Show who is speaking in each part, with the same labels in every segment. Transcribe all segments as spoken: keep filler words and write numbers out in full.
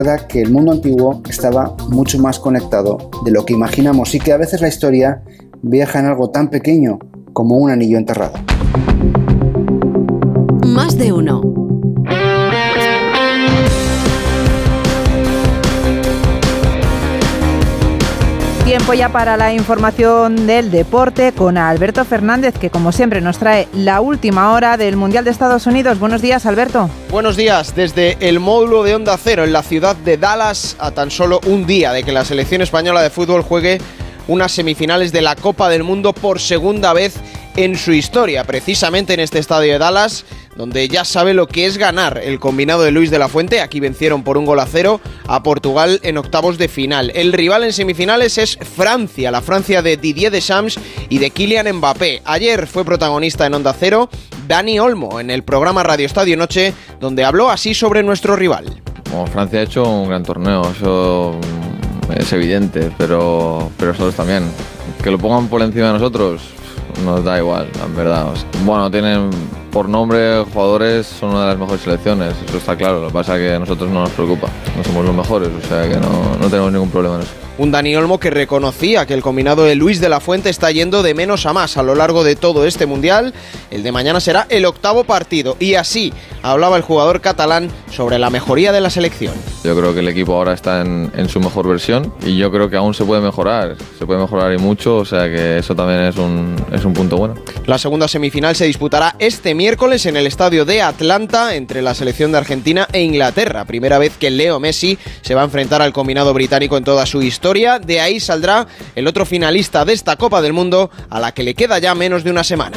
Speaker 1: verdad que el mundo antiguo estaba mucho más conectado de lo que imaginamos y que a veces la historia viaja en algo tan pequeño como un anillo enterrado.
Speaker 2: Más de uno.
Speaker 3: Tiempo ya para la información del deporte con Alberto Fernández, que como siempre nos trae la última hora del Mundial de Estados Unidos. Buenos días, Alberto.
Speaker 4: Buenos días, desde el módulo de Onda Cero en la ciudad de Dallas, a tan solo un día de que la selección española de fútbol juegue unas semifinales de la Copa del Mundo por segunda vez en su historia, precisamente en este estadio de Dallas, donde ya sabe lo que es ganar el combinado de Luis de la Fuente. Aquí vencieron por un gol a cero a Portugal en octavos de final. El rival en semifinales es Francia, la Francia de Didier Deschamps y de Kylian Mbappé. Ayer fue protagonista en Onda Cero Dani Olmo en el programa Radio Estadio Noche, donde habló así sobre nuestro rival.
Speaker 5: Bueno, Francia ha hecho un gran torneo, eso es evidente, pero, pero nosotros también. Que lo pongan por encima de nosotros nos da igual, en verdad. Bueno, tienen por nombre jugadores, son una de las mejores selecciones, eso está claro. Lo que pasa es que a nosotros no nos preocupa, no somos los mejores, o sea que no, no tenemos ningún problema en eso.
Speaker 4: Un Dani Olmo que reconocía que el combinado de Luis de la Fuente está yendo de menos a más a lo largo de todo este Mundial. El de mañana será el octavo partido y así hablaba el jugador catalán sobre la mejoría de la selección.
Speaker 5: Yo creo que el equipo ahora está en, en su mejor versión y yo creo que aún se puede mejorar, se puede mejorar y mucho, o sea que eso también es un, es un punto bueno.
Speaker 4: La segunda semifinal se disputará este miércoles en el estadio de Atlanta entre la selección de Argentina e Inglaterra. Primera vez que Leo Messi se va a enfrentar al combinado británico en toda su historia. De ahí saldrá el otro finalista de esta Copa del Mundo, a la que le queda ya menos de una semana.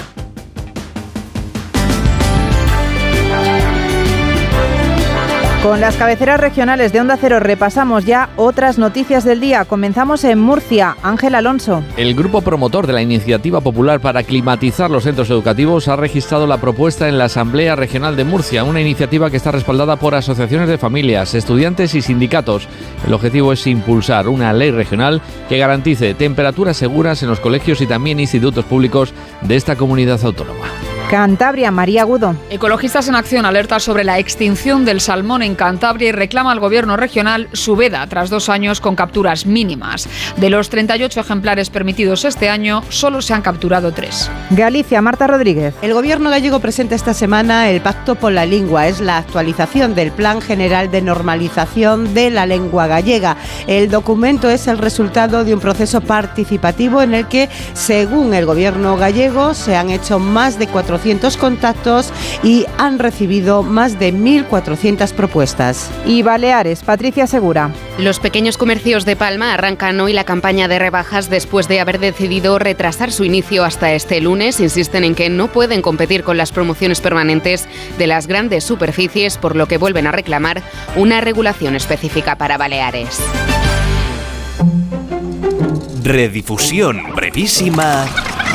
Speaker 3: Con las cabeceras regionales de Onda Cero repasamos ya otras noticias del día. Comenzamos en Murcia. Ángel Alonso.
Speaker 6: El grupo promotor de la Iniciativa Popular para climatizar los centros educativos ha registrado la propuesta en la Asamblea Regional de Murcia, una iniciativa que está respaldada por asociaciones de familias, estudiantes y sindicatos. El objetivo es impulsar una ley regional que garantice temperaturas seguras en los colegios y también institutos públicos de esta comunidad autónoma.
Speaker 3: Cantabria, María Agudo.
Speaker 7: Ecologistas en Acción alerta sobre la extinción del salmón en Cantabria y reclama al gobierno regional su veda tras dos años con capturas mínimas. De los treinta y ocho ejemplares permitidos este año, solo se han capturado tres.
Speaker 3: Galicia, Marta Rodríguez.
Speaker 8: El gobierno gallego presenta esta semana el Pacto por la Lingua. Es la actualización del Plan General de Normalización de la Lengua Gallega. El documento es el resultado de un proceso participativo en el que, según el gobierno gallego, se han hecho más de cuatrocientos contactos y han recibido más de mil cuatrocientas propuestas.
Speaker 3: Y Baleares, Patricia Segura.
Speaker 9: Los pequeños comercios de Palma arrancan hoy la campaña de rebajas después de haber decidido retrasar su inicio hasta este lunes. Insisten en que no pueden competir con las promociones permanentes de las grandes superficies, por lo que vuelven a reclamar una regulación específica para Baleares.
Speaker 10: Redifusión brevísima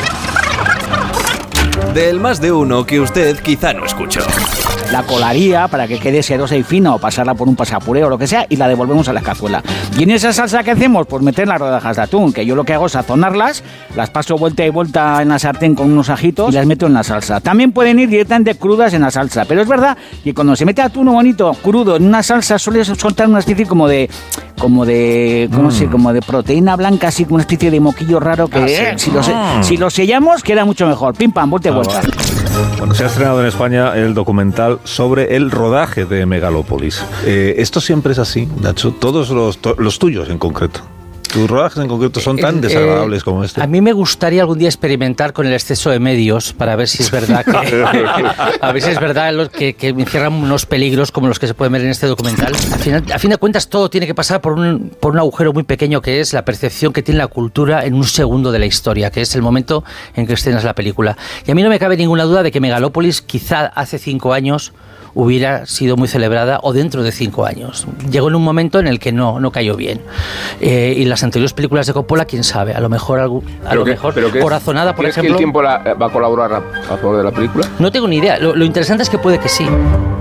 Speaker 10: del más de uno que usted quizá no escuchó.
Speaker 11: La colaría para que quede sedosa y fina, o pasarla por un pasapuré o lo que sea, y la devolvemos a la cazuela. Y en esa salsa que hacemos, pues meter las rodajas de atún, que yo lo que hago es sazonarlas, las paso vuelta y vuelta en la sartén con unos ajitos y las meto en la salsa. También pueden ir directamente crudas en la salsa, pero es verdad que cuando se mete atún bonito, crudo, en una salsa, suele soltar una especie como de... como de... ¿cómo mm. sé? Como de proteína blanca, así como una especie de moquillo raro que... Ah, ¿sí? eh, si, lo, ah. si lo sellamos, queda mucho mejor. Pim, pam, vuelta y vuelta.
Speaker 12: Bueno, se ha estrenado en España el documental sobre el rodaje de Megalópolis. Eh, esto siempre es así, Nacho. Todos los, to- los tuyos en concreto. Tus rodajes en concreto son tan eh, desagradables eh, como este.
Speaker 13: A mí me gustaría algún día experimentar con el exceso de medios para ver si es verdad que, a ver si es verdad los que, que me encierran unos peligros como los que se pueden ver en este documental. Al final, a fin de cuentas, todo tiene que pasar por un, por un agujero muy pequeño, que es la percepción que tiene la cultura en un segundo de la historia, que es el momento en que estrenas la película. Y a mí no me cabe ninguna duda de que Megalópolis quizá hace cinco años hubiera sido muy celebrada, o dentro de cinco años. Llegó en un momento en el que no, no cayó bien. Eh, y las anteriores películas de Coppola, quién sabe, a lo mejor, algo, a lo que, mejor Corazonada, por ejemplo.
Speaker 14: ¿Crees que el tiempo la, va a colaborar a, a favor de la película?
Speaker 13: No tengo ni idea. Lo, lo interesante es que puede que sí.